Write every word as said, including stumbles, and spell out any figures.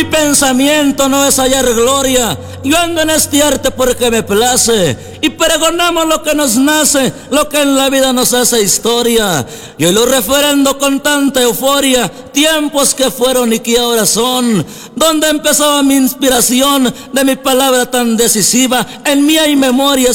Mi pensamiento no es hallar gloria, yo ando en este arte porque me place, y pregonamos lo que nos nace, lo que en la vida nos hace historia. Yo lo referendo con tanta euforia, tiempos que fueron y que ahora son, donde empezaba mi inspiración de mi palabra tan decisiva. En mí hay memorias